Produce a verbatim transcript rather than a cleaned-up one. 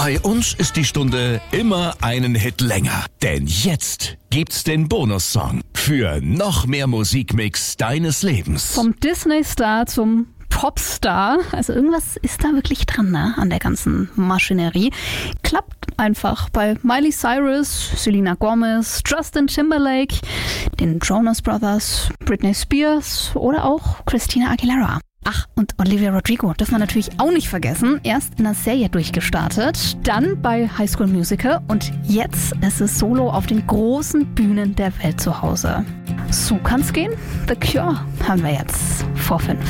Bei uns ist die Stunde immer einen Hit länger. Denn jetzt gibt's den Bonussong für noch mehr Musikmix deines Lebens. Vom Disney-Star zum Popstar. Also irgendwas ist da wirklich dran, ne? An der ganzen Maschinerie. Klappt einfach bei Miley Cyrus, Selena Gomez, Justin Timberlake, den Jonas Brothers, Britney Spears oder auch Christina Aguilera. Ach, und Olivia Rodrigo dürfen wir natürlich auch nicht vergessen. Erst in der Serie durchgestartet, dann bei High School Musical und jetzt ist es solo auf den großen Bühnen der Welt zu Hause. So kann's gehen. The Cure haben wir jetzt vor fünf.